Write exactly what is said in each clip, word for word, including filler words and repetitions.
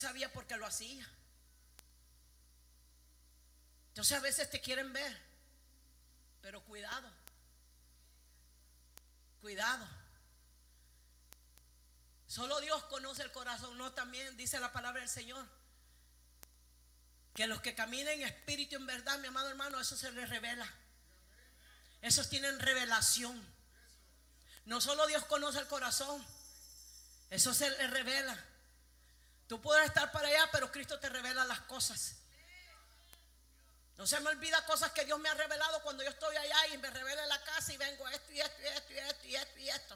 sabía por qué lo hacía. Entonces a veces te quieren ver, pero cuidado, cuidado. Solo Dios conoce el corazón. No, también dice la palabra del Señor que los que caminan en espíritu y en verdad, mi amado hermano, eso se les revela. Esos tienen revelación. No solo Dios conoce el corazón, eso se les revela. Tú puedes estar para allá, pero Cristo te revela las cosas. No se me olvida cosas que Dios me ha revelado cuando yo estoy allá y me revela en la casa y vengo esto y esto y esto y esto y esto y esto.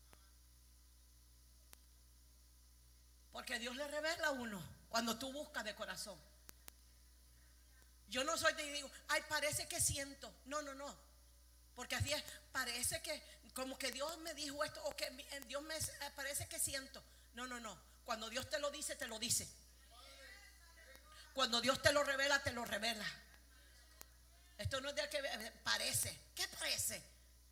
Porque Dios le revela a uno cuando tú buscas de corazón. Yo no soy de digo, ay, parece que siento. No, no, no. Porque así es, parece que como que Dios me dijo esto o que Dios me parece que siento. No, no, no. Cuando Dios te lo dice, te lo dice. Cuando Dios te lo revela, te lo revela. Esto no es de que parece. ¿Qué parece?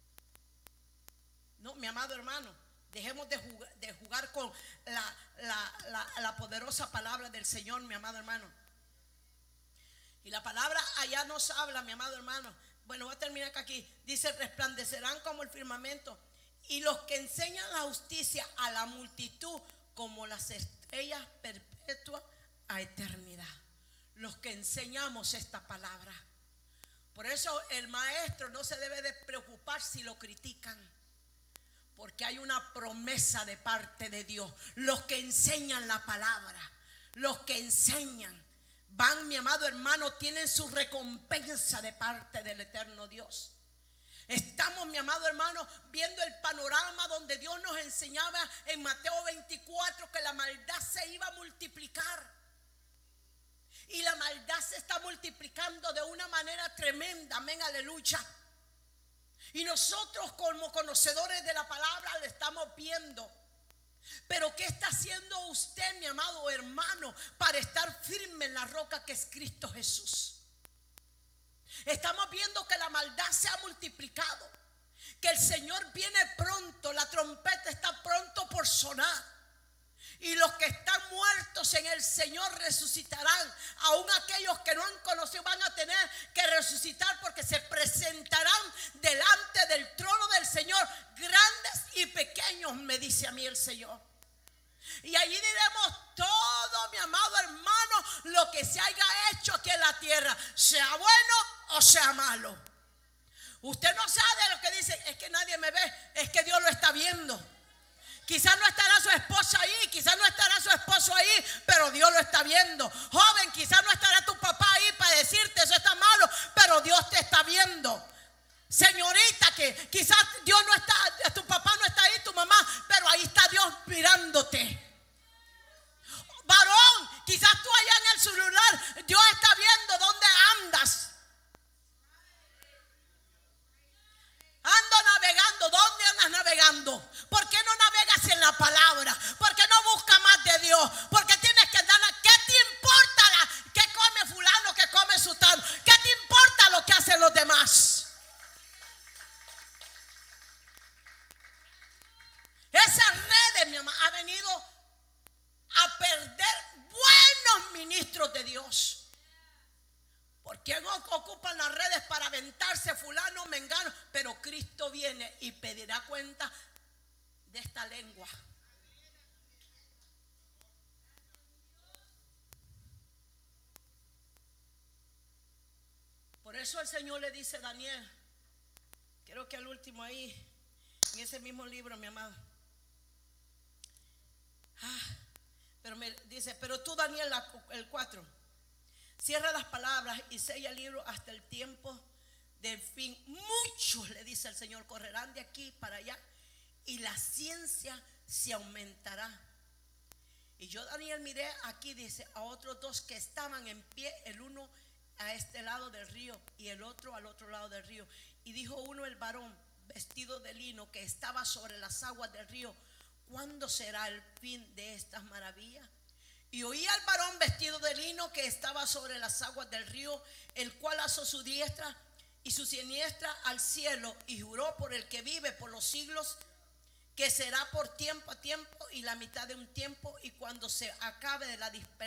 No, mi amado hermano, dejemos de jugar, de jugar con la, la, la, la poderosa palabra del Señor, mi amado hermano. Y la palabra allá nos habla, mi amado hermano. Bueno, voy a terminar aquí. Dice, resplandecerán como el firmamento, y los que enseñan la justicia a la multitud como las estrellas perpetuas a eternidad. Los que enseñamos esta palabra. Por eso el maestro no se debe de preocupar si lo critican, porque hay una promesa de parte de Dios. Los que enseñan la palabra, los que enseñan, van, mi amado hermano, tienen su recompensa de parte del eterno Dios. Estamos, mi amado hermano, viendo el panorama donde Dios nos enseñaba en Mateo veinticuatro que la maldad se iba a multiplicar. Y la maldad se está multiplicando de una manera tremenda, amén, aleluya. Y nosotros como conocedores de la palabra le estamos viendo. Pero ¿qué está haciendo usted, mi amado hermano, para estar firme en la roca que es Cristo Jesús? Estamos viendo que la maldad se ha multiplicado, que el Señor viene pronto, la trompeta está pronto por sonar. Y los que están muertos en el Señor resucitarán. Aún aquellos que no han conocido van a tener que resucitar, porque se presentarán delante del trono del Señor, grandes y pequeños, me dice a mí el Señor. Y allí diremos todo, mi amado hermano, lo que se haya hecho aquí en la tierra, sea bueno o sea malo. Usted no sabe lo que dice, es que nadie me ve, es que Dios lo está viendo. Quizás no estará su esposa ahí, quizás no estará su esposo ahí, pero Dios lo está viendo. Joven, quizás no estará tu papá ahí para decirte eso está malo, pero Dios te está viendo. Señorita, que quizás Dios no está, tu papá no está ahí, tu mamá, pero ahí está Dios mirándote. Varón, quizás tú allá en el celular, Dios está viendo dónde andas. Ando navegando. ¿Dónde andas navegando? ¿Por qué no navegas en la palabra? ¿Por qué no buscas más de Dios? ¿Por qué tienes que andar? ¿Qué te importa la, qué come fulano, qué come sultano? ¿Qué te importa lo que hacen los demás? Esas redes, mi mamá, ha venido a perder buenos ministros de Dios. ¿Por qué no ocupan las redes para aventarse fulano, mengano? Pero Cristo viene y pedirá cuenta de esta lengua. Por eso el Señor le dice a Daniel, creo que al último ahí, en ese mismo libro, mi amado. Ah, pero me dice, pero tú, Daniel, el cuatro. Cierra las palabras y sella el libro hasta el tiempo del fin. Muchos, le dice el Señor, correrán de aquí para allá y la ciencia se aumentará. Y yo, Daniel, miré aquí, dice, a otros dos que estaban en pie, el uno a este lado del río y el otro al otro lado del río. Y dijo uno, el varón vestido de lino que estaba sobre las aguas del río, ¿cuándo será el fin de estas maravillas? Y oí al varón vestido de lino que estaba sobre las aguas del río, el cual alzó su diestra y su siniestra al cielo y juró por el que vive por los siglos que será por tiempo a tiempo y la mitad de un tiempo, y cuando se acabe de la dispersión